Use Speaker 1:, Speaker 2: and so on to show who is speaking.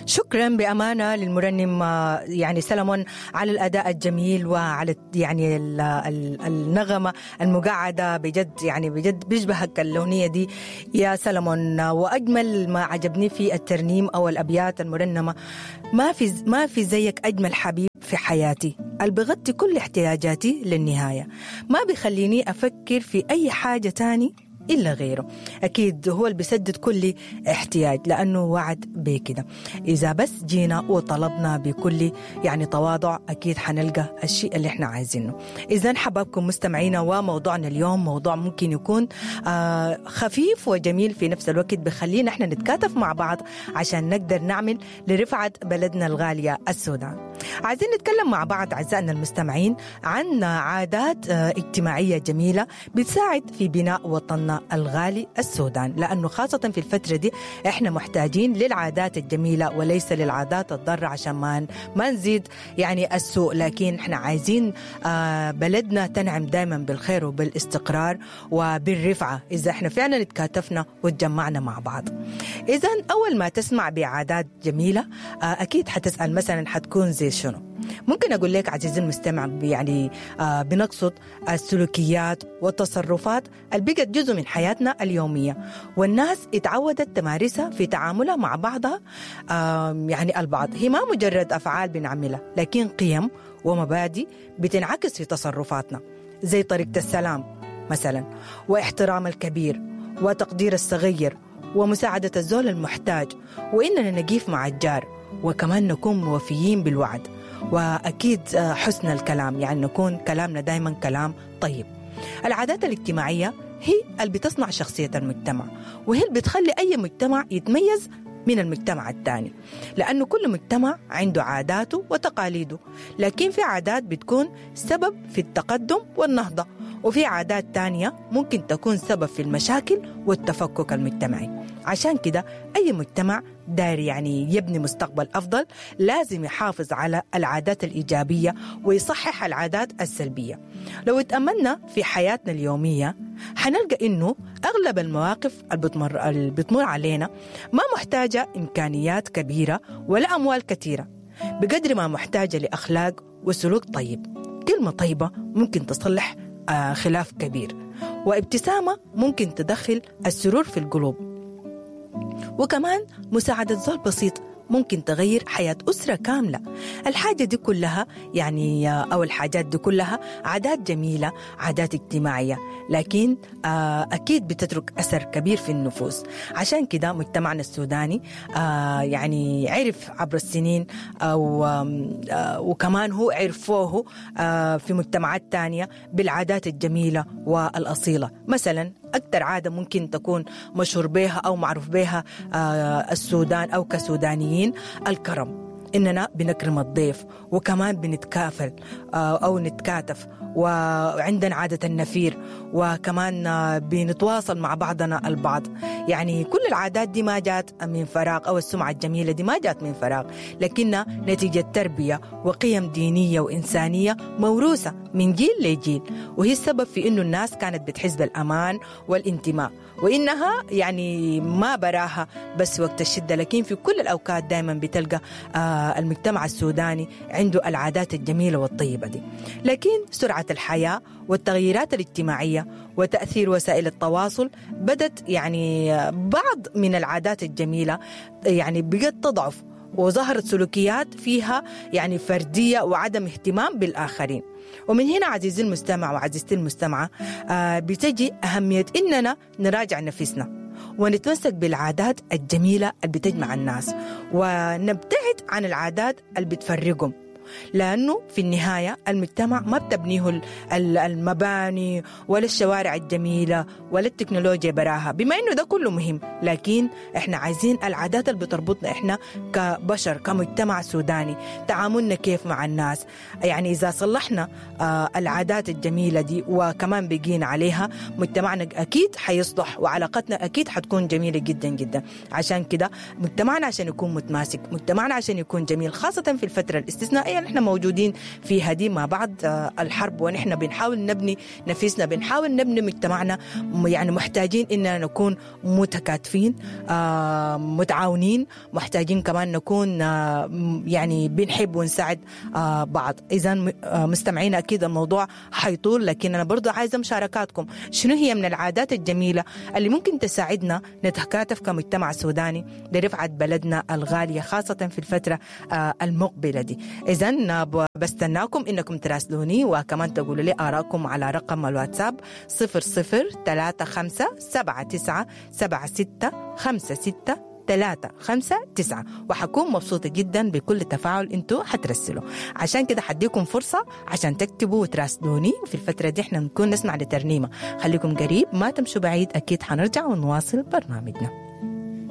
Speaker 1: شكرا بأمانة للمرنم يعني سلمون على الأداء الجميل وعلى يعني النغمة المقعدة بجد، يعني بجد بيشبهك الأغنية دي يا سلمون. وأجمل ما عجبني في الترنيم أو الأبيات المرنمة، ما في زيك أجمل حبيب في حياتي، اللي بغطي كل احتياجاتي للنهاية، ما بيخليني أفكر في أي حاجة تاني إلا غيره. أكيد هو اللي بيسدد كل احتياج، لأنه وعد بكده. إذا بس جينا وطلبنا بكل يعني تواضع أكيد حنلقى الشيء اللي احنا عايزينه. إذن حبابكم مستمعينا، وموضوعنا اليوم موضوع ممكن يكون خفيف وجميل في نفس الوقت، بخلينا احنا نتكاتف مع بعض عشان نقدر نعمل لرفعة بلدنا الغالية السودان. عايزين نتكلم مع بعض أعزائنا المستمعين عن عادات اجتماعية جميلة بتساعد في بناء وطننا الغالي السودان، لأنه خاصة في الفترة دي احنا محتاجين للعادات الجميلة وليس للعادات الضارة، عشان ما نزيد يعني السوء، لكن احنا عايزين بلدنا تنعم دائما بالخير وبالاستقرار وبالرفعة إذا احنا فعلا اتكاتفنا وتجمعنا مع بعض. إذن أول ما تسمع بعادات جميلة أكيد حتسأل مثلا حتكون زي شنو؟ ممكن أقول لك عزيزي المستمع يعني بنقصد السلوكيات والتصرفات اللي بقت جزء من حياتنا اليومية، والناس اتعودت تمارسها في تعاملها مع بعضها يعني البعض. هي ما مجرد أفعال بنعملها، لكن قيم ومبادئ بتنعكس في تصرفاتنا، زي طريقة السلام مثلا، واحترام الكبير، وتقدير الصغير، ومساعدة الزول المحتاج، وإننا نقيف مع الجار، وكمان نكون موفيين بالوعد، وأكيد حسن الكلام، يعني نكون كلامنا دايما كلام طيب. العادات الاجتماعية هي اللي بتصنع شخصية المجتمع، وهي اللي بتخلي أي مجتمع يتميز من المجتمع الثاني، لأنه كل مجتمع عنده عاداته وتقاليده، لكن في عادات بتكون سبب في التقدم والنهضة، وفي عادات تانية ممكن تكون سبب في المشاكل والتفكك المجتمعي. عشان كده أي مجتمع داير يعني يبني مستقبل أفضل لازم يحافظ على العادات الإيجابية ويصحح العادات السلبية. لو اتأملنا في حياتنا اليومية حنلقى إنه أغلب المواقف اللي بتمر علينا ما محتاجة إمكانيات كبيرة ولا أموال كثيرة، بقدر ما محتاجة لأخلاق وسلوك طيب. كلمة طيبة ممكن تصلح خلاف كبير، وابتسامة ممكن تدخل السرور في القلوب، وكمان مساعدة زول بسيط ممكن تغير حياة أسرة كاملة. الحاجة دي كلها يعني أو الحاجات دي كلها عادات جميلة، عادات اجتماعية، لكن أكيد بتترك أثر كبير في النفوس. عشان كده مجتمعنا السوداني يعني عرف عبر السنين وكمان هو عرفوه في مجتمعات تانية بالعادات الجميلة والأصيلة. مثلا أكثر عادة ممكن تكون مشهور بها أو معروف بها السودان أو كسودانيين الكرم، إننا بنكرم الضيف، وكمان بنتكافل أو نتكاتف، وعندنا عادة النفير، وكمان بنتواصل مع بعضنا البعض. يعني كل العادات دي ما جات من فراغ، أو السمعة الجميلة دي ما جات من فراغ، لكنها نتيجة تربية وقيم دينية وإنسانية موروثة من جيل لجيل، وهي السبب في إنه الناس كانت بتحس بالأمان والانتماء، وإنها يعني ما براها بس وقت الشدة، لكن في كل الأوقات دائما بتلقى المجتمع السوداني عنده العادات الجميلة والطيبة دي. لكن سرعة الحياة والتغييرات الاجتماعية وتأثير وسائل التواصل بدت يعني بعض من العادات الجميلة يعني بقت تضعف، وظهرت سلوكيات فيها يعني فردية وعدم اهتمام بالآخرين. ومن هنا عزيزي المستمع وعزيزتي المستمعة بتجي أهمية إننا نراجع نفسنا ونتمسك بالعادات الجميلة اللي بتجمع الناس، ونبتعد عن العادات اللي بتفرقهم، لأنه في النهاية المجتمع ما بتبنيه المباني ولا الشوارع الجميلة ولا التكنولوجيا براها، بما إنه ده كله مهم، لكن إحنا عايزين العادات اللي بتربطنا إحنا كبشر كمجتمع سوداني، تعاملنا كيف مع الناس. يعني إذا صلحنا العادات الجميلة دي وكمان بقينا عليها، مجتمعنا أكيد حيصلح وعلاقتنا أكيد حتكون جميلة جدا جدا. عشان كده مجتمعنا عشان يكون متماسك، مجتمعنا عشان يكون جميل، خاصة في الفترة الاستثنائية تخيل احنا موجودين في هذه مع بعض الحرب، ونحن بنحاول نبني نفسنا، بنحاول نبني مجتمعنا، يعني محتاجين إننا نكون متكاتفين متعاونين، محتاجين كمان نكون يعني بنحب ونساعد بعض. إذن مستمعين أكيد الموضوع حيطول، لكن أنا برضو عايزة مشاركاتكم. شنو هي من العادات الجميلة اللي ممكن تساعدنا نتكاتف كمجتمع سوداني لرفعة بلدنا الغالية، خاصة في الفترة المقبلة دي؟ إذن بستناكم إنكم تراسلوني وكمان تقولوا لي آراءكم على رقم الواتساب 0035797656، وحكون مبسوطة جدا بكل تفاعل انتوا حترسلوا. عشان كده حديكم فرصة عشان تكتبوا وتراسلوني. في الفترة دي احنا نكون نسمع لترنيمة. خليكم قريب، ما تمشوا بعيد، أكيد حنرجع ونواصل برنامجنا.